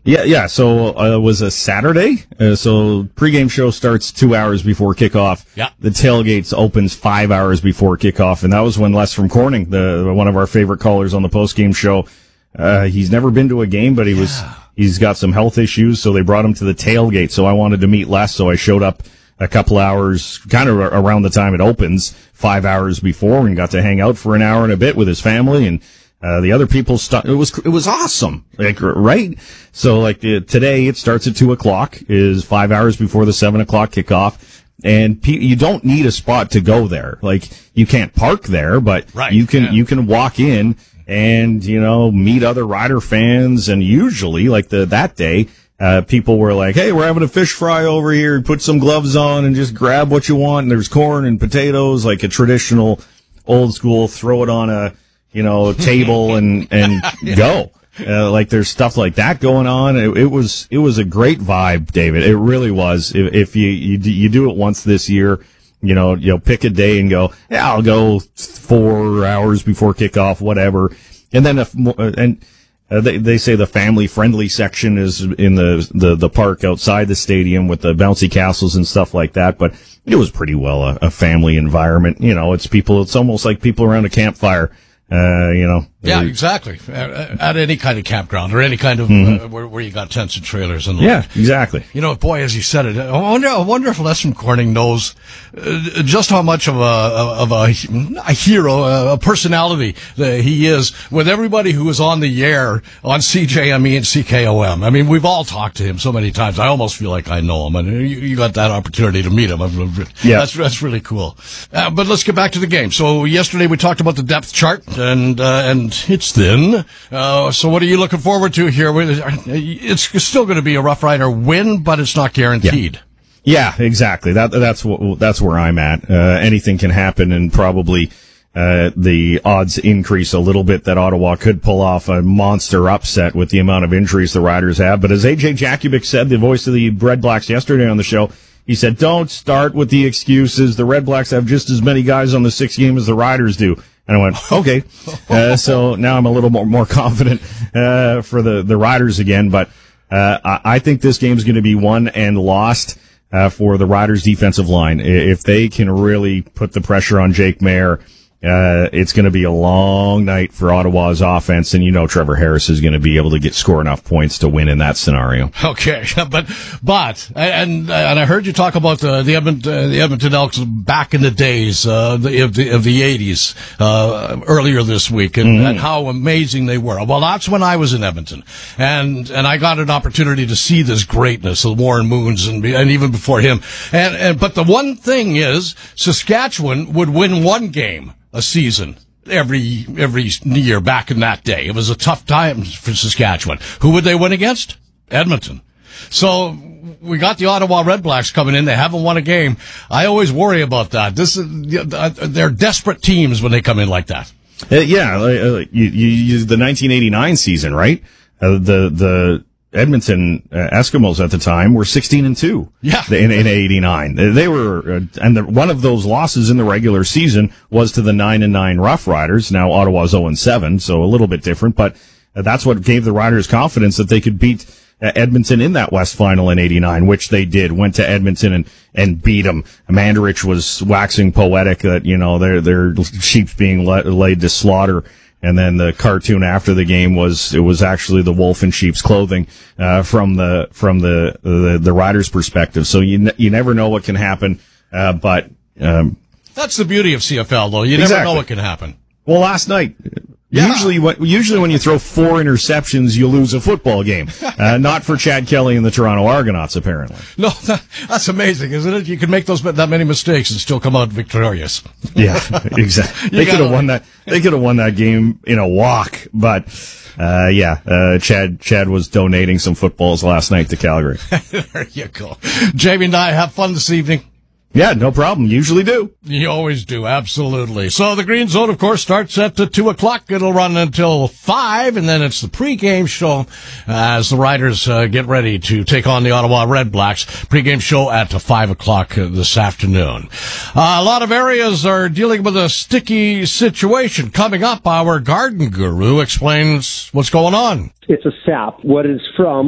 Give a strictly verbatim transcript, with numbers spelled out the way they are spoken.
Yeah, yeah. So uh, it was a Saturday. Uh, so pregame show starts two hours before kickoff. Yeah. The tailgates opens five hours before kickoff, and that was when Les from Corning, the one of our favorite callers on the postgame show, uh, he's never been to a game, but he yeah. was he's got some health issues, so they brought him to the tailgate. So I wanted to meet Les, so I showed up a couple hours, kind of around the time it opens, five hours before, and got to hang out for an hour and a bit with his family and. Uh, the other people, st- it was, it was awesome. Like, right? So, like, uh, today it starts at two o'clock, is five hours before the seven o'clock kickoff. And pe- you don't need a spot to go there. Like, you can't park there, but right, you can, yeah. you can walk in and, you know, meet other Rider fans. And usually, like the, that day, uh, people were like, hey, we're having a fish fry over here. Put some gloves on and just grab what you want. And there's corn and potatoes, like a traditional old school, throw it on a, you know, table and, and yeah. go. Uh, like there's stuff like that going on. It, it was, it was a great vibe, David. It really was. If, if you, you, you do it once this year, you know, you'll pick a day and go, yeah, I'll go four hours before kickoff, whatever. And then if, and uh, they, they say the family friendly section is in the, the, the park outside the stadium with the bouncy castles and stuff like that. But it was pretty well a, a family environment. You know, it's people, it's almost like people around a campfire. Uh, you know. Yeah, exactly. At, at any kind of campground or any kind of, mm-hmm. uh, where, where you got tents and trailers and yeah, exactly. You know, boy, as you said it, I wonder, I wonder if Les from Corning knows uh, just how much of a, of a, a hero, a personality that he is with everybody who is on the air on C J M E and C K O M. I mean, we've all talked to him so many times. I almost feel like I know him, and you, you got that opportunity to meet him. Yeah. That's, that's really cool. Uh, but let's get back to the game. So yesterday we talked about the depth chart. And, uh, and it's thin. Uh, so what are you looking forward to here? It's still going to be a Rough Rider win, but it's not guaranteed. Yeah, yeah exactly. That, that's what, that's where I'm at. Uh, anything can happen, and probably, uh, the odds increase a little bit that Ottawa could pull off a monster upset with the amount of injuries the Riders have. But as A J Jakubic said, the voice of the Red Blacks yesterday on the show, he said, don't start with the excuses. The Red Blacks have just as many guys on the sixth game as the Riders do. And I went, okay. Uh, so now I'm a little more, more confident, uh, for the, the Riders again. But, uh, I, I think this game's going to be won and lost, uh, for the Riders defensive line. If they can really put the pressure on Jake Maier, uh, it's going to be a long night for Ottawa's offense, and you know Trevor Harris is going to be able to get score enough points to win in that scenario. Okay, but but and and I heard you talk about the the Edmonton, uh, the Edmonton Elks back in the days uh, the, of the of the eighties uh, earlier this week, and, mm-hmm. and how amazing they were. Well, that's when I was in Edmonton, and and I got an opportunity to see this greatness of Warren Moons, and and even before him. And and but the one thing is, Saskatchewan would win one game a season every every year back in that day. It was a tough time for Saskatchewan. Who would they win against? Edmonton. So we got the Ottawa Red Blacks coming in. They haven't won a game. I always worry about that. This is they're desperate teams when they come in like that. Uh, yeah, uh, you, you, you, the nineteen eighty-nine season, right? Uh, the the Edmonton uh, Eskimos at the time were sixteen and two. Yeah. In, in eighty-nine. They were, uh, and the, one of those losses in the regular season was to the nine and nine Rough Riders. Now Ottawa's oh and seven, so a little bit different, but uh, that's what gave the Riders confidence that they could beat uh, Edmonton in that West Final in eighty-nine, which they did. Went to Edmonton and, and beat them. Mandarich was waxing poetic that, you know, their, their sheep's being let, laid to slaughter. And then the cartoon after the game was, it was actually the wolf in sheep's clothing, uh, from the, from the, the, the Riders' perspective. So you, ne- you never know what can happen, uh, but, um. That's the beauty of C F L, though. You exactly. never know what can happen. Well, last night, yeah. usually when, usually when you throw four interceptions, you lose a football game. Uh, not for Chad Kelly and the Toronto Argonauts, apparently. No, that, that's amazing, isn't it? You can make those, that many mistakes and still come out victorious. Yeah, exactly. They could have won that, they could have won that game in a walk, but, uh, yeah, uh, Chad, Chad was donating some footballs last night to Calgary. There you go. Jamie and I have fun this evening. Yeah, no problem. Usually do. You always do, absolutely. So the Green Zone, of course, starts at uh, two o'clock. It'll run until five, and then it's the pregame show as the Riders uh, get ready to take on the Ottawa Red Blacks. Pregame show at uh, five o'clock uh, this afternoon. Uh, a lot of areas are dealing with a sticky situation. Coming up, our garden guru explains what's going on. It's a sap. What it's from